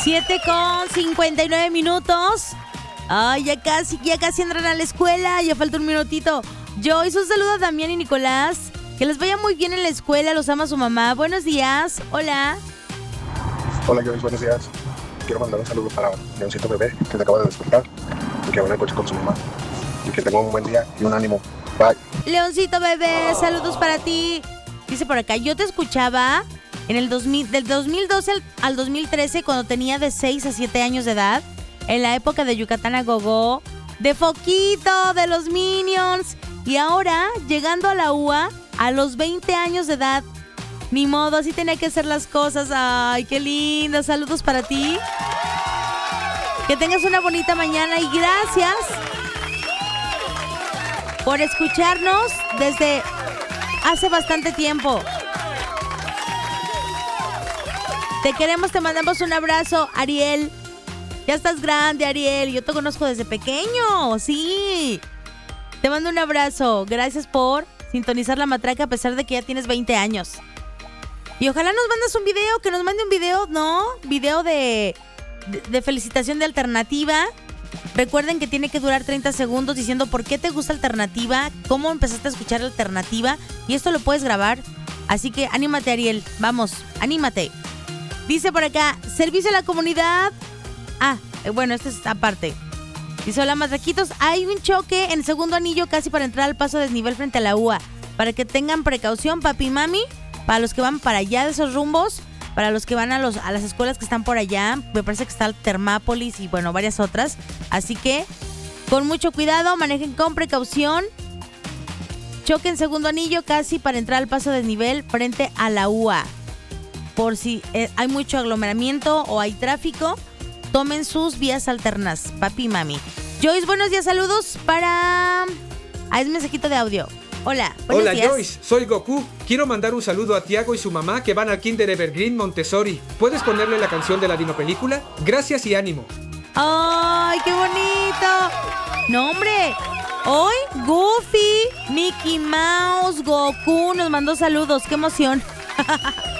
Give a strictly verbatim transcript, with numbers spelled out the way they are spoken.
siete con cincuenta y nueve minutos. Ay, ya casi, ya casi entran a la escuela. Ya falta un minutito. Joyce, un saludo a Damián y Nicolás. Que les vaya muy bien en la escuela. Los ama su mamá. Buenos días. Hola. Hola, Joyce. Buenos días. Quiero mandar un saludo para Leoncito Bebé, que se acaba de despertar y que va en el coche con su mamá. Y que tenga un buen día y un ánimo. Bye. Leoncito Bebé, saludos para ti. Dice por acá, yo te escuchaba en el dos mil, del dos mil doce al, al dos mil trece cuando tenía de seis a siete años de edad, en la época de Yucatán a Gogó, de Foquito, de los Minions, y ahora llegando a la U A a los veinte años de edad. Ni modo, así tenía que hacer las cosas. Ay, qué lindo, saludos para ti. Que tengas una bonita mañana y gracias por escucharnos desde hace bastante tiempo. Te queremos, te mandamos un abrazo, Ariel. Ya estás grande, Ariel. Yo te conozco desde pequeño, sí. Te mando un abrazo. Gracias por sintonizar la matraca a pesar de que ya tienes veinte años. Y ojalá nos mandes un video, que nos mande un video, ¿no? Video de, de, de felicitación de Alternativa. Recuerden que tiene que durar treinta segundos diciendo por qué te gusta Alternativa, cómo empezaste a escuchar Alternativa, y esto lo puedes grabar. Así que anímate, Ariel, vamos, anímate. Dice por acá, servicio a la comunidad. Ah, eh, bueno, esto es aparte. Dice, hola, matraquitos, hay un choque en el segundo anillo casi para entrar al paso de desnivel frente a la U A. Para que tengan precaución, papi y mami, para los que van para allá de esos rumbos, para los que van a, los, a las escuelas que están por allá, me parece que está el Termápolis y bueno, varias otras. Así que, con mucho cuidado, manejen con precaución. Choque en segundo anillo casi para entrar al paso de desnivel frente a la U A. Por si eh, hay mucho aglomeramiento o hay tráfico, tomen sus vías alternas, papi y mami. Joyce, buenos días, saludos para... Ah, es mensajito de audio. Hola, buenos Hola días. Joyce, soy Goku. Quiero mandar un saludo a Tiago y su mamá que van al Kinder Evergreen Montessori. ¿Puedes ponerle la canción de la dinopelícula? Gracias y ánimo. ¡Ay, qué bonito! No, hombre, hoy Goofy, Mickey Mouse, Goku nos mandó saludos. ¡Qué emoción!